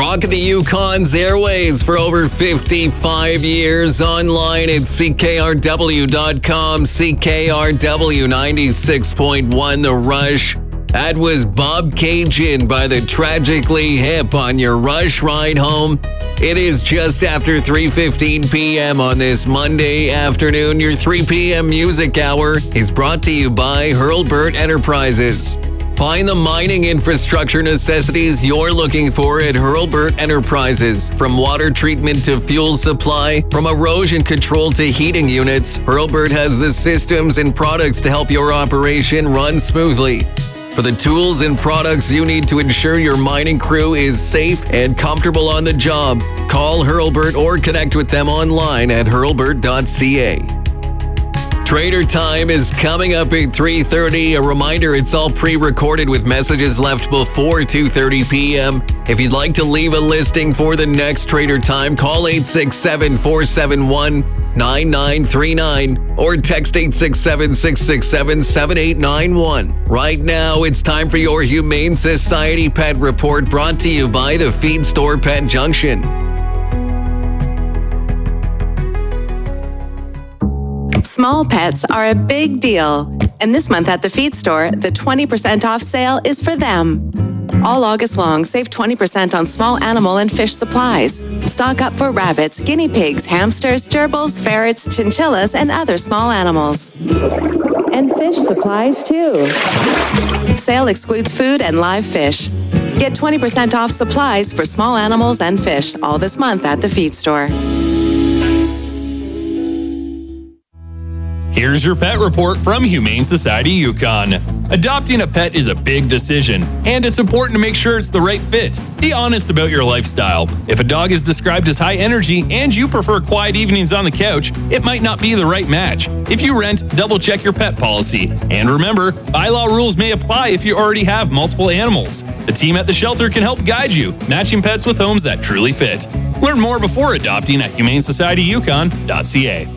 Rocking the Yukon's airways for over 55 years. Online at CKRW.com, CKRW 96.1 The Rush. That was Bob Cajun by the Tragically Hip on your Rush ride home. It is just after 3:15 p.m. on this Monday afternoon. Your 3 p.m. music hour is brought to you by Hurlburt Enterprises. Find the mining infrastructure necessities you're looking for at Hurlburt Enterprises. From water treatment to fuel supply, from erosion control to heating units, Hurlburt has the systems and products to help your operation run smoothly. For the tools and products you need to ensure your mining crew is safe and comfortable on the job, call Hurlburt or connect with them online at hurlburt.ca. Trader Time is coming up at 3:30. A reminder, it's all pre-recorded with messages left before 2:30 p.m. If you'd like to leave a listing for the next Trader Time, call 867-471-9939 or text 867-667-7891. Right now, it's time for your Humane Society Pet Report, brought to you by the Feed Store Pet Junction. Small pets are a big deal, and this month at the Feed Store, the 20% off sale is for them. All August long, save 20% on small animal and fish supplies. Stock up for rabbits, guinea pigs, hamsters, gerbils, ferrets, chinchillas, and other small animals. And fish supplies, too. Sale excludes food and live fish. Get 20% off supplies for small animals and fish all this month at the Feed Store. Here's your pet report from Humane Society Yukon. Adopting a pet is a big decision, and it's important to make sure it's the right fit. Be honest about your lifestyle. If a dog is described as high energy and you prefer quiet evenings on the couch, it might not be the right match. If you rent, double-check your pet policy. And remember, bylaw rules may apply if you already have multiple animals. The team at the shelter can help guide you, matching pets with homes that truly fit. Learn more before adopting at humanesocietyukon.ca.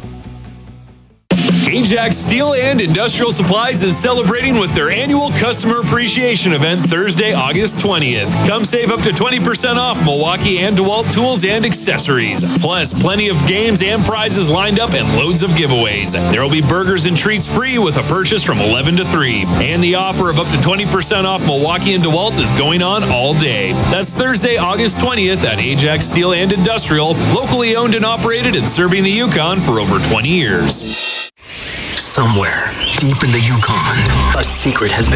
Ajax Steel and Industrial Supplies is celebrating with their annual Customer Appreciation Event Thursday, August 20th. Come save up to 20% off Milwaukee and DeWalt tools and accessories. Plus, plenty of games and prizes lined up and loads of giveaways. There will be burgers and treats free with a purchase from 11 to 3. And the offer of up to 20% off Milwaukee and DeWalt is going on all day. That's Thursday, August 20th at Ajax Steel and Industrial, locally owned and operated and serving the Yukon for over 20 years. Somewhere deep in the Yukon, a secret has been